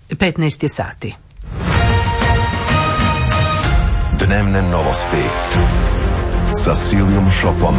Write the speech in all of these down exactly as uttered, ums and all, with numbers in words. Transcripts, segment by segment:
petnaest je sati. Dnevne novosti sa Silijom Šopom.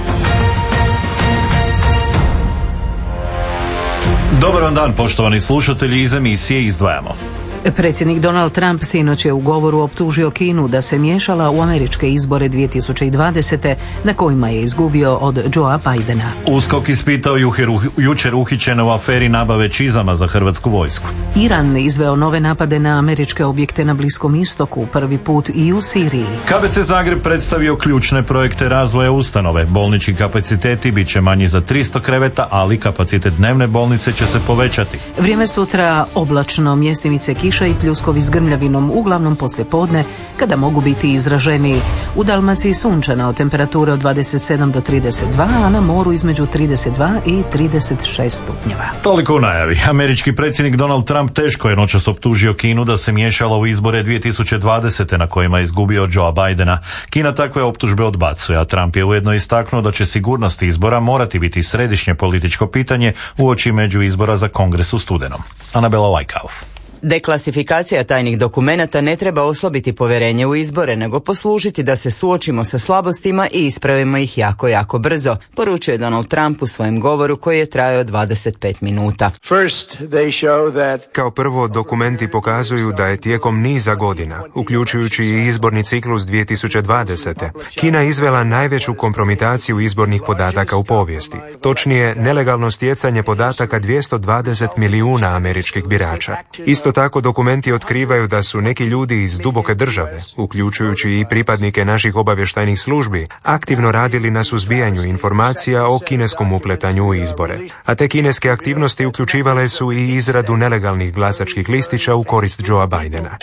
Dobar vam dan, poštovani slušatelji, iz emisije Izdvajamo. Predsjednik Donald Trump sinoć je u govoru optužio Kinu da se miješala u američke izbore dvije tisuće dvadesete na kojima je izgubio od Joea Bidena. USKOK ispitao jučer uhićene u aferi nabave čizama za hrvatsku vojsku. Iran izveo nove napade na američke objekte na Bliskom istoku, prvi put i u Siriji. K B C Zagreb predstavio ključne projekte razvoja ustanove. Bolnički kapaciteti bit će manji za tristo kreveta, ali kapacitet dnevne bolnice će se povećati. Vrijeme sutra oblačno, mjestimice kiša i pljuskovi s grmljavinom, uglavnom poslijepodne, kada mogu biti izraženiji. U Dalmaciji sunčana, temperature od dvadeset sedam do trideset dva, a na moru između trideset dva i trideset šest stupnjeva. Toliko u najavi. Američki predsjednik Donald Trump teško je noćas optužio Kinu da se miješala u izbore dvije tisuće dvadesete na kojima je izgubio Joea Bidena. Kina takve optužbe odbacuje, a Trump je ujedno istaknuo da će sigurnost izbora morati biti središnje političko pitanje uoči među izbora za Kongres u studenom. Anabela Lajkauf. Deklasifikacija tajnih dokumenata ne treba oslabiti povjerenje u izbore, nego poslužiti da se suočimo sa slabostima i ispravimo ih jako, jako brzo, poručuje Donald Trump u svojem govoru koji je trajao dvadeset pet minuta. Kao prvo, dokumenti pokazuju da je tijekom niza godina, uključujući i izborni ciklus dvije tisuće dvadesete, Kina izvela najveću kompromitaciju izbornih podataka u povijesti. Točnije, nelegalno stjecanje podataka dvjesto dvadeset milijuna američkih birača. Isto tako dokumenti otkrivaju da su neki ljudi iz duboke države, uključujući i pripadnike naših obavještajnih službi, aktivno radili na suzbijanju informacija o kineskom upletanju u izbore. A te kineske aktivnosti uključivale su i izradu nelegalnih glasačkih listića u korist Joea Bidena.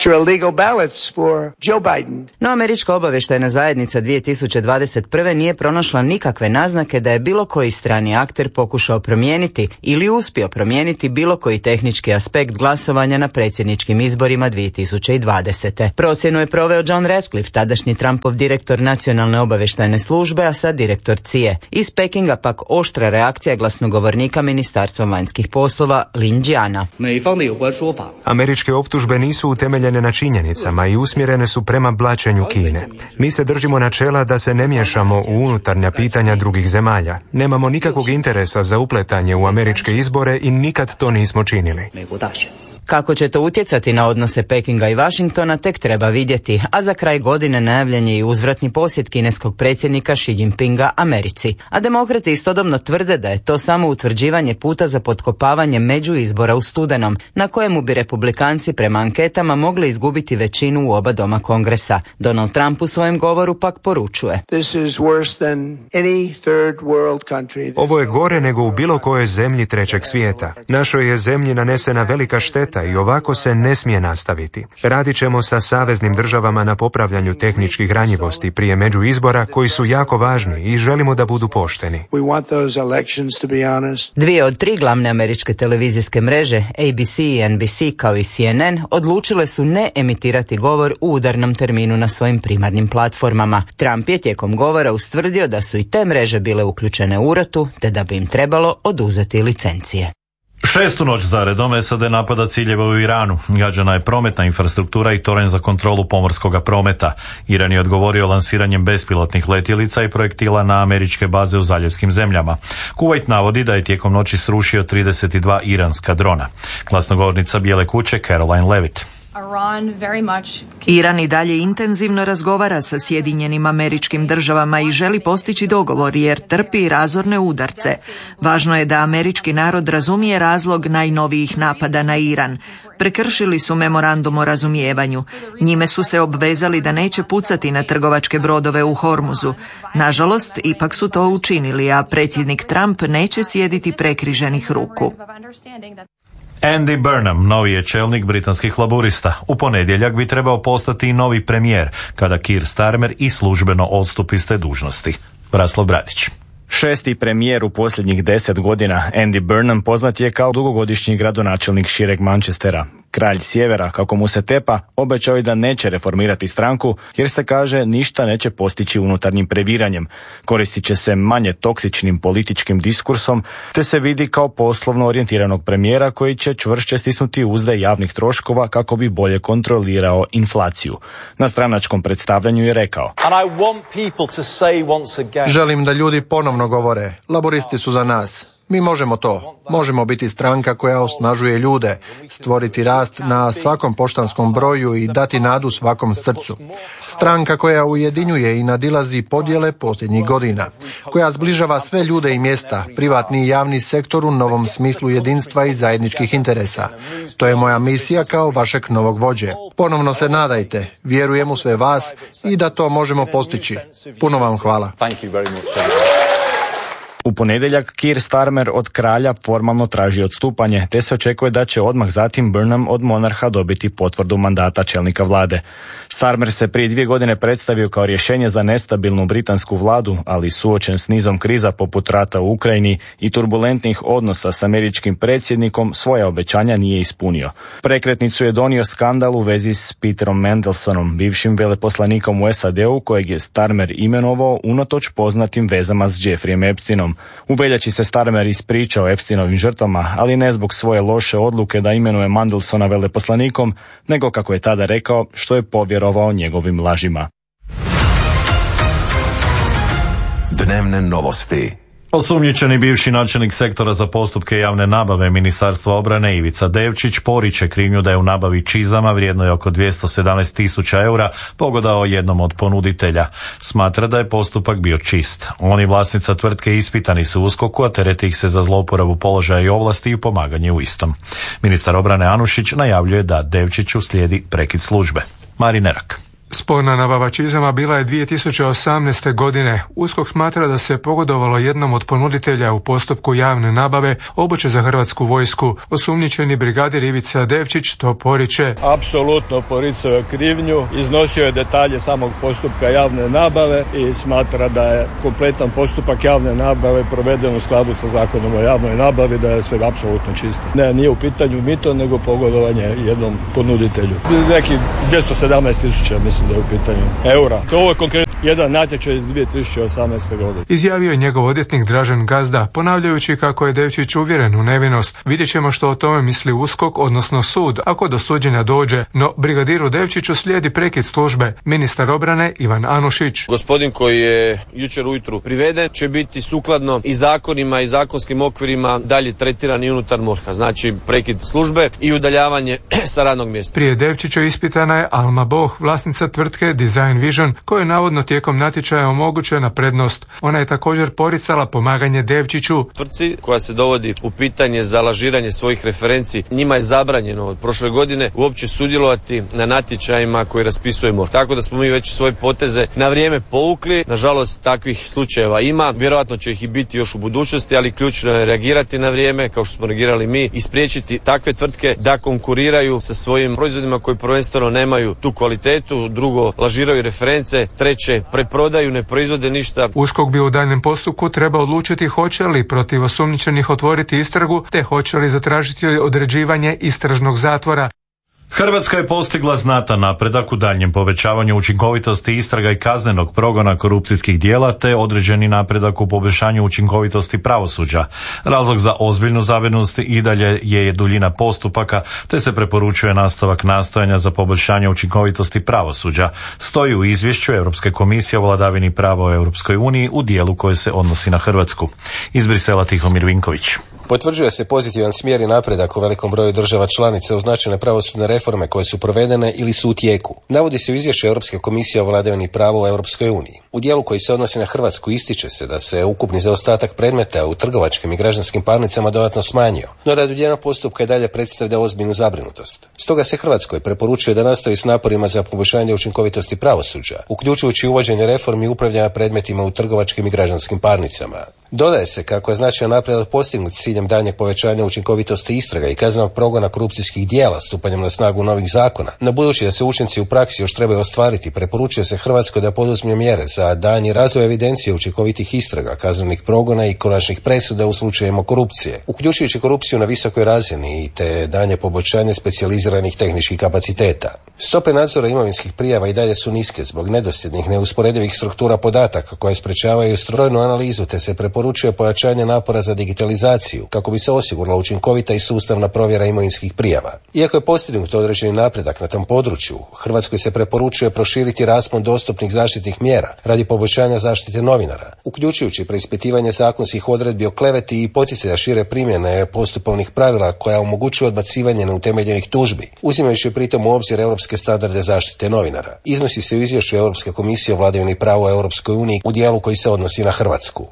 No američka obavještajna zajednica dvije tisuće dvadeset prve nije pronašla nikakve naznake da je bilo koji strani akter pokušao promijeniti ili uspio promijeniti bilo koji tehnički aspekt glasovanja na predsjedničkim izborima dvije tisuće dvadesete. Procjenu je proveo John Ratcliffe, tadašnji Trumpov direktor nacionalne obavještajne službe, a sad direktor C I A. Iz Pekinga pak oštra reakcija glasnogovornika Ministarstva vanjskih poslova Lin Jiana. Američke optužbe nisu utemeljene na činjenicama i usmjerene su prema blaćenju Kine. Mi se držimo načela da se ne miješamo u unutarnja pitanja drugih zemalja. Nemamo nikakvog interesa za upletanje u američke izbore i nikad to nismo činili. Kako će to utjecati na odnose Pekinga i Washingtona tek treba vidjeti, a za kraj godine najavljen je i uzvratni posjet kineskog predsjednika Xi Jinpinga Americi. A demokrati istodobno tvrde da je to samo utvrđivanje puta za potkopavanje međuizbora u studenom, na kojemu bi republikanci prema anketama mogli izgubiti većinu u oba doma Kongresa. Donald Trump u svojem govoru pak poručuje: Ovo je gore nego u bilo kojoj zemlji trećeg svijeta. Našoj je zemlji nanesena velika šteta i ovako se ne smije nastaviti. Radit ćemo sa saveznim državama na popravljanju tehničkih ranjivosti prije međuizbora koji su jako važni i želimo da budu pošteni. Dvije od tri glavne američke televizijske mreže, A B C i N B C kao i C N N, odlučile su ne emitirati govor u udarnom terminu na svojim primarnim platformama. Trump je tijekom govora ustvrdio da su i te mreže bile uključene u urotu, te da bi im trebalo oduzeti licencije. Šestu noć za redom S A D napada ciljeve u Iranu. Gađana je prometna infrastruktura i toranj za kontrolu pomorskog prometa. Iran je odgovorio lansiranjem bespilotnih letjelica i projektila na američke baze u zaljevskim zemljama. Kuvajt navodi da je tijekom noći srušio trideset dva iranska drona. Glasnogovornica Bijele kuće Caroline Levitt. Iran i dalje intenzivno razgovara sa Sjedinjenim Američkim Državama i želi postići dogovor jer trpi razorne udarce. Važno je da američki narod razumije razlog najnovijih napada na Iran. Prekršili su memorandum o razumijevanju. Njime su se obvezali da neće pucati na trgovačke brodove u Hormuzu. Nažalost, ipak su to učinili, a predsjednik Trump neće sjediti prekriženih ruku. Andy Burnham, novi je čelnik britanskih laburista. U ponedjeljak bi trebao postati novi premijer, kada Keir Starmer i službeno odstupi s te dužnosti. Raslav Bradić. Šesti premijer u posljednjih deset godina, Andy Burnham poznat je kao dugogodišnji gradonačelnik šireg Manchestera. Kralj sjevera, kako mu se tepa, obećao je da neće reformirati stranku jer se kaže ništa neće postići unutarnjim previranjem. Koristit će se manje toksičnim političkim diskursom te se vidi kao poslovno orijentiranog premijera koji će čvršće stisnuti uzde javnih troškova kako bi bolje kontrolirao inflaciju. Na stranačkom predstavljanju je rekao: Želim da ljudi ponovno govore, laboristi su za nas. Mi možemo to. Možemo biti stranka koja osnažuje ljude, stvoriti rast na svakom poštanskom broju i dati nadu svakom srcu. Stranka koja ujedinjuje i nadilazi podjele posljednjih godina, koja zbližava sve ljude i mjesta, privatni i javni sektor u novom smislu jedinstva i zajedničkih interesa. To je moja misija kao vašeg novog vođe. Ponovno se nadajte, vjerujem u sve vas i da to možemo postići. Puno vam hvala. U ponedjeljak Keir Starmer od kralja formalno traži odstupanje, te se očekuje da će odmah zatim Burnham od monarha dobiti potvrdu mandata čelnika vlade. Starmer se prije dvije godine predstavio kao rješenje za nestabilnu britansku vladu, ali suočen s nizom kriza poput rata u Ukrajini i turbulentnih odnosa s američkim predsjednikom, svoja obećanja nije ispunio. Prekretnicu je donio skandal u vezi s Peterom Mandelsonom, bivšim veleposlanikom u S A D-u kojeg je Starmer imenovao unatoč poznatim vezama s Jeffreyem Epsteinom. U veljači se Starmer ispričao Epsteinovim žrtvama, ali ne zbog svoje loše odluke da imenuje Mandelsona veleposlanikom, nego kako je tada rekao, što je povjerovao njegovim lažima. Dnevne novosti. Osumnjičeni bivši načelnik sektora za postupke javne nabave Ministarstva obrane Ivica Devčić poriče krivnju da je u nabavi čizama vrijednoj oko dvjesto sedamnaest tisuća eura pogodao jednom od ponuditelja. Smatra da je postupak bio čist. On i vlasnica tvrtke ispitani su u USKOK-u, a tereti ih se za zlouporabu položaja i ovlasti i pomaganje u istom. Ministar obrane Anušić najavljuje da Devčiću slijedi prekid službe. Marin Erak. Sporna nabava čizama bila je dvije tisuće osamnaeste. godine. USKOK smatra da se pogodovalo jednom od ponuditelja u postupku javne nabave obuće za Hrvatsku vojsku. Osumnjičeni brigadir Ivica Devčić to poriče. Apsolutno poricao je krivnju, iznosio je detalje samog postupka javne nabave i smatra da je kompletan postupak javne nabave proveden u skladu sa Zakonom o javnoj nabavi, da je sve apsolutno čisto. Ne, nije u pitanju mito, nego pogodovanje jednom ponuditelju. Neki dvjesto sedamnaest tisuća, mislim da je u pitanju eura. To je konkretno jedan natječaj iz dvije tisuće osamnaeste. godine. Izjavio je njegov odvjetnik Dražen Gazda, ponavljajući kako je Devčić uvjeren u nevinost. Vidjet ćemo što o tome misli USKOK, odnosno sud, ako do suđenja dođe. No brigadiru Devčiću slijedi prekid službe. Ministar obrane Ivan Anušić. Gospodin koji je jučer ujutru priveden će biti sukladno i zakonima i zakonskim okvirima dalje tretiran i unutar MORH-a. Znači prekid službe i udaljavanje sa radnog mjesta. Prije Devčića ispitana je Alma Boh, vlasnica tvrtke Design Vision, koja je navodno tijekom natječaja omogućena prednost. Ona je također poricala pomaganje Devčiću. Tvrtci koja se dovodi u pitanje za lažiranje svojih referenci, njima je zabranjeno od prošle godine uopće sudjelovati na natječajima koji raspisuje MORH. Tako da smo mi već svoje poteze na vrijeme povukli. Nažalost, takvih slučajeva ima. Vjerojatno će ih i biti još u budućnosti, ali ključno je reagirati na vrijeme, kao što smo reagirali mi, i spriječiti takve tvrtke da konkuriraju sa svojim proizvodima koji prvenstveno nemaju tu kvalitetu, drugo, lažiraju reference, treće, preprodaju, ne proizvode ništa. USKOK bi u daljnjem postupku treba odlučiti hoće li protiv osumnjičenih otvoriti istragu, te hoće li zatražiti određivanje istražnog zatvora. Hrvatska je postigla znatan napredak u daljnjem povećavanju učinkovitosti istraga i kaznenog progona korupcijskih djela, te određeni napredak u poboljšanju učinkovitosti pravosuđa. Razlog za ozbiljnu zabrinutost i dalje je duljina postupaka, te se preporučuje nastavak nastojanja za poboljšanje učinkovitosti pravosuđa. Stoji u izvješću Europske komisije o vladavini prava u Europskoj uniji u dijelu koje se odnosi na Hrvatsku. Iz Brisela Tihomir Vinković. Potvrđuje se pozitivan smjer i napredak u velikom broju država članica uz značajne pravosudne reforme koje su provedene ili su u tijeku. Navodi se u izvješću Europske komisije o vladavini prava u Europskoj uniji. U dijelu koji se odnosi na Hrvatsku ističe se da se ukupni zaostatak predmeta u trgovačkim i građanskim parnicama dodatno smanjio, no da duljina postupka i dalje predstavlja ozbiljnu zabrinutost. Stoga se Hrvatskoj preporučuje da nastavi s naporima za poboljšanje učinkovitosti pravosuđa, uključujući uvođenje reformi upravljanja predmetima u trgovačkim i građanskim parnicama. Dodaje se kako je značajan napredak postignut s ciljem daljnjeg povećanja učinkovitosti istraga i kaznenog progona korupcijskih dijela stupanjem na snagu novih zakona. No budući da se učinci u praksi još trebaju ostvariti, preporučuje se Hrvatskoj da poduzme mjere za daljnji razvoj evidencije učinkovitih istraga, kaznenih progona i konačnih presuda u slučajevima korupcije, uključujući korupciju na visokoj razini te daljnje poboljšanje specijaliziranih tehničkih kapaciteta. Stope nadzora imovinskih prijava i dalje su niske zbog nedosljednih, neusporedivih struktura podataka koje sprečavaju strojnu analizu, te se preporučuje pojačanje napora za digitalizaciju kako bi se osigurala učinkovita i sustavna provjera imovinskih prijava. Iako je postignut određeni napredak na tom području, Hrvatskoj se preporučuje proširiti raspon dostupnih zaštitnih mjera radi poboljšanja zaštite novinara, uključujući preispitivanje zakonskih odredbi o kleveti i poticaja šire primjene postupovnih pravila koja omogućuju odbacivanje neutemeljenih tužbi, uzimajući pritom u obzir europske standarde zaštite novinara. Iznosi se u izvješću Europske komisije o vladavini prava u Europskoj uniji u dijelu koji se odnosi na Hrvatsku.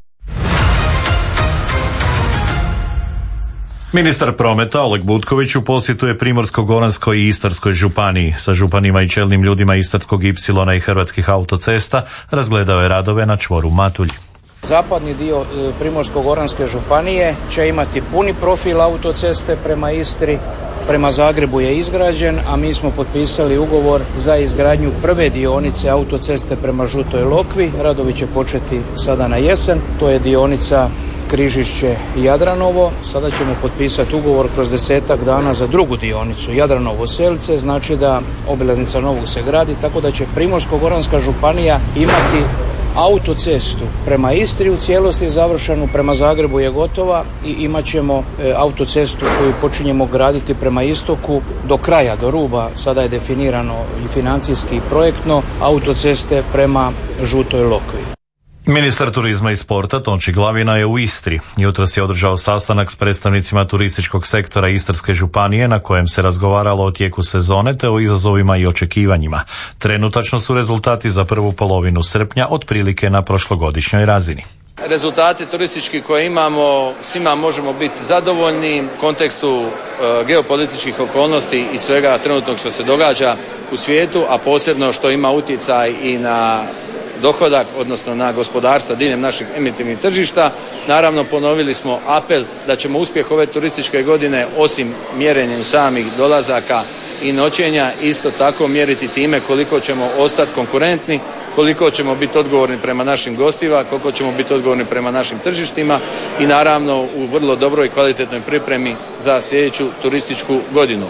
Ministar prometa Oleg Butković u posjetu je Primorsko-goranskoj i Istarskoj županiji. Sa županima i čelnim ljudima Istarskog ipsilona i Hrvatskih autocesta razgledao je radove na čvoru Matulj. Zapadni dio Primorsko-goranske županije će imati puni profil autoceste prema Istri. Prema Zagrebu je izgrađen, a mi smo potpisali ugovor za izgradnju prve dionice autoceste prema Žutoj Lokvi. Radovi će početi sada na jesen. To je dionica Križišće Jadranovo. Sada ćemo potpisati ugovor kroz desetak dana za drugu dionicu Jadranovo-Selce, znači da obilaznica Novog se gradi, tako da će Primorsko-goranska županija imati autocestu prema Istri u cijelosti završenu, prema Zagrebu je gotova i imat ćemo e, autocestu koju počinjemo graditi prema istoku do kraja, do ruba, sada je definirano i financijski i projektno, autoceste prema Žutoj Lokvi. Ministar turizma i sporta Tonči Glavina je u Istri. Jutros je održao sastanak s predstavnicima turističkog sektora Istarske županije na kojem se razgovaralo o tijeku sezone te o izazovima i očekivanjima. Trenutačno su rezultati za prvu polovinu srpnja otprilike na prošlogodišnjoj razini. Rezultati turistički koje imamo, svima možemo biti zadovoljni u kontekstu e, geopolitičkih okolnosti i svega trenutnog što se događa u svijetu, a posebno što ima utjecaj i na dohodak, odnosno na gospodarstva diljem naših emitivnih tržišta. Naravno, ponovili smo apel da ćemo uspjeh ove turističke godine, osim mjerenjem samih dolazaka i noćenja, isto tako mjeriti time koliko ćemo ostati konkurentni, koliko ćemo biti odgovorni prema našim gostima, koliko ćemo biti odgovorni prema našim tržištima i naravno u vrlo dobroj i kvalitetnoj pripremi za sljedeću turističku godinu.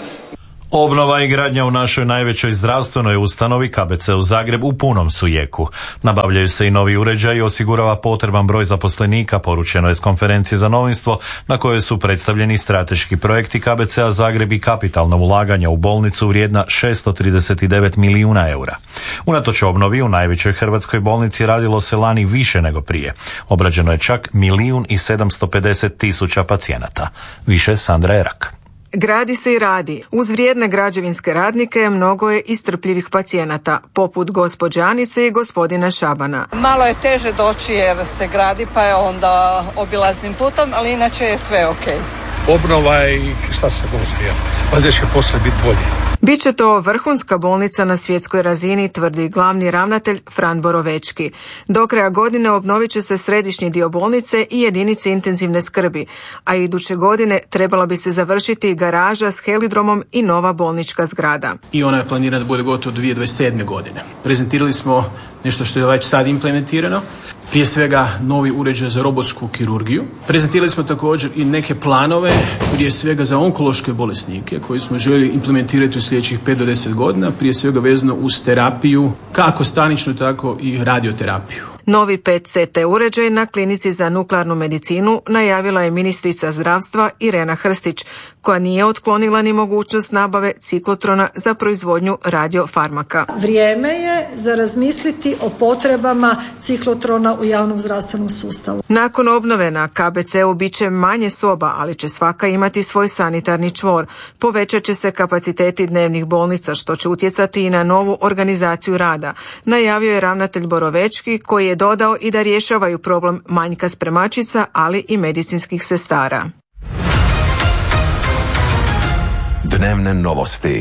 Obnova i gradnja u našoj najvećoj zdravstvenoj ustanovi K B C u Zagreb u punom su jeku. Nabavljaju se i novi uređaji i osigurava potreban broj zaposlenika, poručeno je s konferencije za novinstvo na kojoj su predstavljeni strateški projekti K B C-a Zagreb i kapitalna ulaganja u bolnicu vrijedna šesto trideset devet milijuna eura. Unatoč obnovi u najvećoj hrvatskoj bolnici radilo se lani više nego prije. Obrađeno je čak milijun i sedamsto pedeset tisuća pacijenata. Više Sandra Erak. Gradi se i radi. Uz vrijedne građevinske radnike mnogo je istrpljivih pacijenata, poput gospođe Anice i gospodina Šabana. Malo je teže doći jer se gradi, pa je onda obilaznim putom, ali inače je sve ok. Obnova je i šta se može, valjda će poslije biti bolje. Biće to vrhunska bolnica na svjetskoj razini, tvrdi glavni ravnatelj Fran Borovečki. Do kraja godine obnovit će se središnji dio bolnice i jedinice intenzivne skrbi, a iduće godine trebala bi se završiti garaža s helidromom i nova bolnička zgrada. I ona je planirana da bude gotova do dvije tisuće dvadeset sedme. godine. Prezentirali smo nešto što je već sad implementirano. Prije svega novi uređaj za robotsku kirurgiju. Prezentirali smo također i neke planove, prije svega za onkološke bolesnike koji smo željeli implementirati u sljedećih pet do deset godina, prije svega vezano uz terapiju, kako staničnu, tako i radioterapiju. Novi P E T C T uređaj na klinici za nuklearnu medicinu najavila je ministrica zdravstva Irena Hrstić, koja nije otklonila ni mogućnost nabave ciklotrona za proizvodnju radiofarmaka. Vrijeme je za razmisliti o potrebama ciklotrona u javnom zdravstvenom sustavu. Nakon obnove na K B C-u bit će manje soba, ali će svaka imati svoj sanitarni čvor. Povećat će se kapaciteti dnevnih bolnica, što će utjecati i na novu organizaciju rada, najavio je ravnatelj Borovečki, koji je dodao i da rješavaju problem manjka spremačica, ali i medicinskih sestara. Dnevne novosti.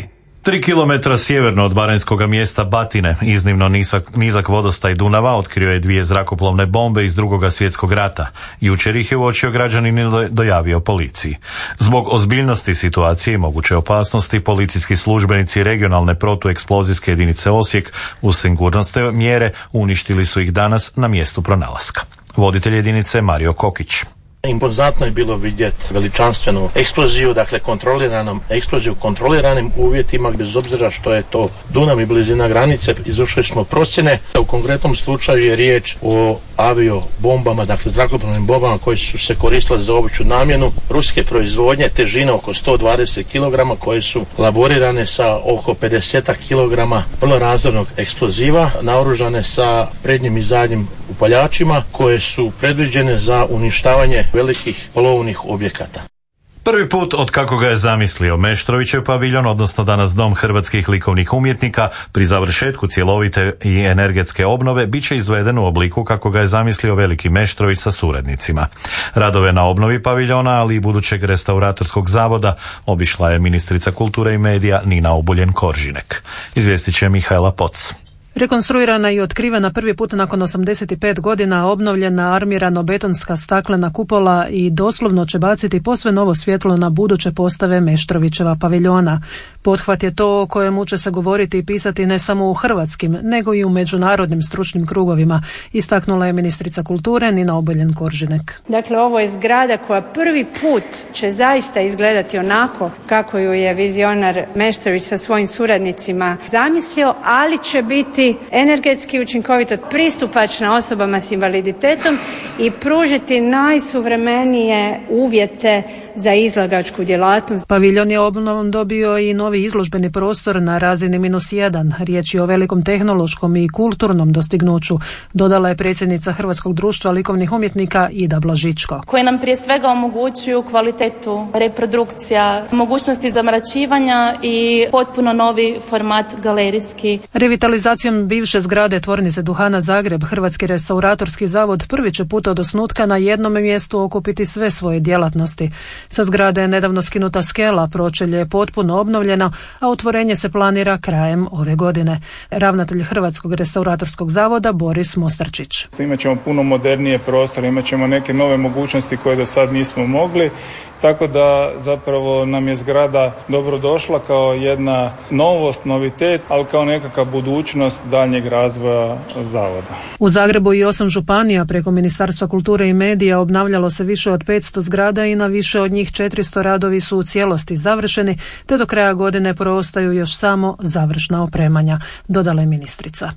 Tri kilometra sjeverno od baranjskog mjesta Batine, iznimno nizak, nizak vodostaj Dunava otkrio je dvije zrakoplovne bombe iz Drugog svjetskog rata. Jučer ih je uočio građanin i dojavio policiji. Zbog ozbiljnosti situacije i moguće opasnosti, policijski službenici regionalne protueksplozijske jedinice Osijek uz sigurnosne mjere uništili su ih danas na mjestu pronalaska. Voditelj jedinice Mario Kokić. Impozantno je bilo vidjeti veličanstvenu eksploziju, dakle kontroliranom eksploziju, kontroliranim uvjetima, bez obzira što je to Dunav i blizina granice. Izvršili smo procjene. U konkretnom slučaju je riječ o avio bombama, dakle zrakoplovnim bombama koje su se koristile za opću namjenu ruske proizvodnje, težine oko sto dvadeset kilograma, koje su laborirane sa oko pedeset kilograma vrlo razornog eksploziva, naoružane sa prednjim i zadnjim upaljačima koje su predviđene za uništavanje velikih polovnih objekata. Prvi put od kako ga je zamislio Meštrovićev paviljon, odnosno danas Dom hrvatskih likovnih umjetnika, pri završetku cjelovite i energetske obnove bit će izveden u obliku kako ga je zamislio veliki Meštrović sa suradnicima. Radove na obnovi paviljona, ali i budućeg restauratorskog zavoda obišla je ministrica kulture i medija Nina Obuljen-Koržinek. Izvijestit će Mihajla Poc. Rekonstruirana i otkrivena prvi put nakon osamdeset pet godina, obnovljena armirano-betonska staklena kupola i doslovno će baciti posve novo svjetlo na buduće postave Meštrovićeva paviljona. Pothvat je to o kojemu će se govoriti i pisati ne samo u hrvatskim, nego i u međunarodnim stručnim krugovima, istaknula je ministrica kulture Nina Obuljen-Koržinek. Dakle, ovo je zgrada koja prvi put će zaista izgledati onako kako ju je vizionar Meštrović sa svojim suradnicima zamislio, ali će biti energetski učinkovita, pristupačna osobama s invaliditetom i pružiti najsuvremenije uvjete za izlagačku djelatnost. Paviljon je obnovom dobio i novi izložbeni prostor na razini minus jedan. Riječ je o velikom tehnološkom i kulturnom dostignuću, dodala je predsjednica Hrvatskog društva likovnih umjetnika Ida Blažičko. Koje nam prije svega omogućuju kvalitetu reprodukcija, mogućnosti zamračivanja i potpuno novi format galerijski. Revitalizacijom bivše zgrade tvornice duhana Zagreb, Hrvatski restauratorski zavod prvi će put od osnutka na jednom mjestu okupiti sve svoje djelatnosti. Sa zgrade je nedavno skinuta skela, pročelje je potpuno obnovljeno, a otvorenje se planira krajem ove godine. Ravnatelj Hrvatskog restauratorskog zavoda Boris Mostarčić. Imat ćemo puno modernije prostore, imat ćemo neke nove mogućnosti koje do sad nismo mogli. Tako da zapravo nam je zgrada dobro došla kao jedna novost, novitet, ali kao nekakva budućnost daljnjeg razvoja zavoda. U Zagrebu i osam županija preko Ministarstva kulture i medija obnavljalo se više od petsto zgrada i na više od njih četiristo radovi su u cijelosti završeni, te do kraja godine preostaju još samo završna opremanja, dodala je ministrica.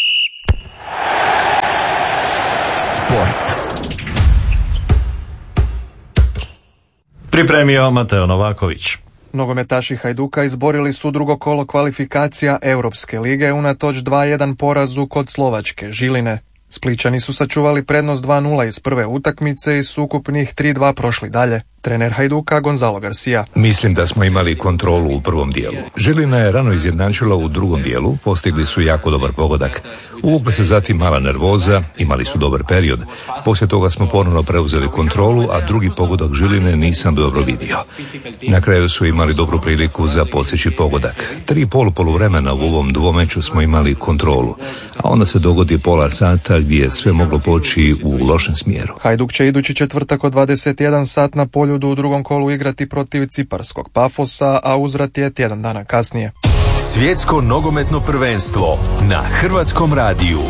Sport. Pripremio Mateo Novaković. Nogometaši Hajduka izborili su drugo kolo kvalifikacija Europske lige unatoč dva jedan porazu kod slovačke Žiline. Splićani su sačuvali prednost dva nula iz prve utakmice i s ukupnih tri dva prošli dalje. Trener Hajduka Gonzalo Garcia. Mislim da smo imali kontrolu u prvom dijelu. Žilina je rano izjednačila u drugom dijelu, postigli su jako dobar pogodak. Uvukla se zatim mala nervoza, imali su dobar period. Poslije toga smo ponovno preuzeli kontrolu, a drugi pogodak Žiline nisam dobro vidio. Na kraju su imali dobru priliku za postići pogodak. Tri polu poluvremena u ovom dvomeču smo imali kontrolu, a onda se dogodi pola sata gdje je sve moglo poći u lošem smjeru. Hajduk će idući četvrtak od dvadeset jedan sat na polju u drugom kolu igrati protiv ciparskog Pafosa, a uzvrat je tjedan dana kasnije. Svjetsko nogometno prvenstvo na Hrvatskom radiju.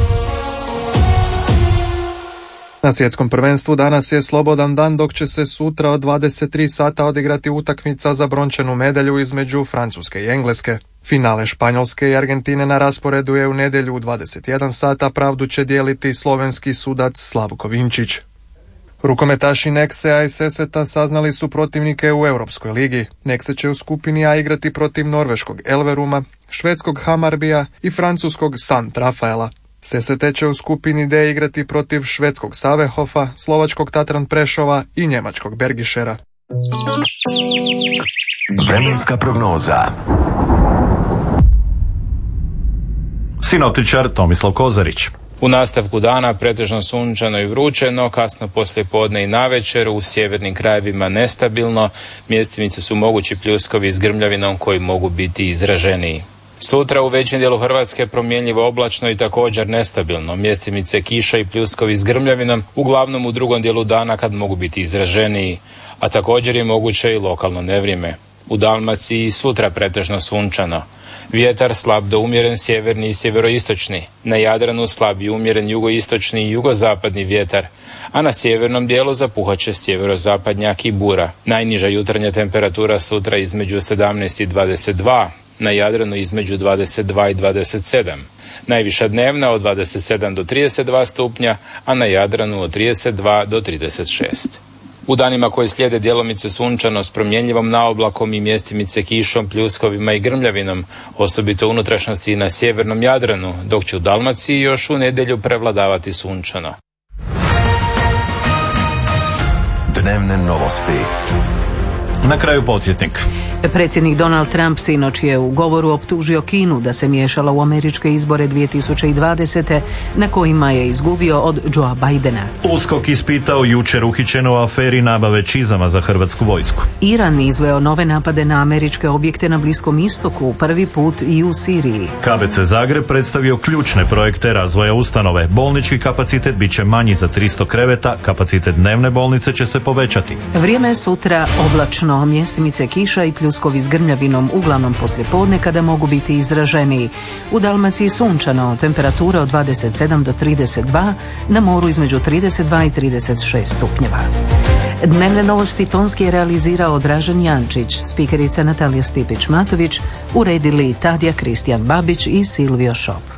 Na svjetskom prvenstvu danas je slobodan dan, dok će se sutra od dvadeset tri sata odigrati utakmica za brončanu medalju između Francuske i Engleske. Finale Španjolske i Argentine na rasporedu je u nedjelju u dvadeset jedan sata, pravdu će dijeliti slovenski sudac Slavko Vinčić. Rukometaši Nexe-a i Sesveta saznali su protivnike u Europskoj ligi. Nexe će u skupini A igrati protiv norveškog Elveruma, švedskog Hamarbija i francuskog Sant Rafaela. Sesvete će u skupini D igrati protiv švedskog Savehofa, slovačkog Tatran Prešova i njemačkog Bergišera. Vremenska prognoza. Sinoptičar Tomislav Kozarić. U nastavku dana pretežno sunčano i vruće, no kasno poslijepodne i navečer u sjevernim krajevima nestabilno, mjestimice su mogući pljuskovi s grmljavinom koji mogu biti izraženiji. Sutra u većem dijelu Hrvatske promjenjivo oblačno i također nestabilno, mjestimice kiša i pljuskovi s grmljavinom, uglavnom u drugom dijelu dana kad mogu biti izraženiji, a također je moguće i lokalno nevrijeme. U Dalmaciji sutra pretežno sunčano. Vjetar slab do umjeren sjeverni i sjeveroistočni, na Jadranu slab i umjeren jugoistočni i jugozapadni vjetar, a na sjevernom dijelu zapuhat će sjeverozapadnjak i bura. Najniža jutarnja temperatura sutra između sedamnaest i dvadeset dva, na Jadranu između dvadeset dva i dvadeset sedam. Najviša dnevna od dvadeset sedam do trideset dva stupnja, a na Jadranu od trideset dva do trideset šest. U danima koji slijede djelomice sunčano s promjenjivom naoblakom i mjestimice kišom, pljuskovima i grmljavinom, osobito unutrašnjosti i na sjevernom Jadranu, dok će u Dalmaciji još u nedjelju prevladavati sunčano. Dnevne novosti. Na kraju podsjetnik. Predsjednik Donald Trump sinoć je u govoru optužio Kinu da se miješala u američke izbore dvije tisuće dvadesete na kojima je izgubio od Joea Bidena. USKOK ispitao jučer uhićenu u aferi nabave čizama za hrvatsku vojsku. Iran izveo nove napade na američke objekte na Bliskom istoku, prvi put i u Siriji. K B C Zagreb predstavio ključne projekte razvoja ustanove. Bolnički kapacitet bit će manji za tristo kreveta, kapacitet dnevne bolnice će se povećati. Vrijeme je sutra oblačno, mjestimice kiša i pljuskovi s grmljavinom uglavnom poslijepodne kada mogu biti izraženiji. U Dalmaciji sunčano, temperatura od dvadeset sedam do trideset dva, na moru između trideset dva i trideset šest stupnjeva. Dnevne novosti tonski je realizirao Dražen Jančić, spikerica Natalija Stipić-Matović, uredili Tadija Kristijan Babić i Silvio Šop.